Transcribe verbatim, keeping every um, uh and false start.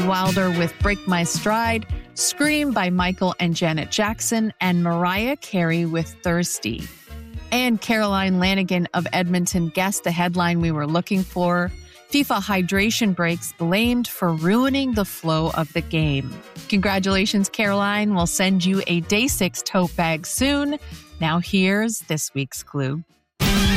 Wilder with Break My Stride, Scream by Michael and Janet Jackson, and Mariah Carey with Thirsty. And Caroline Lanigan of Edmonton guessed the headline we were looking for. FIFA hydration breaks blamed for ruining the flow of the game. Congratulations, Caroline. We'll send you a day six tote bag soon. Now here's this week's clue.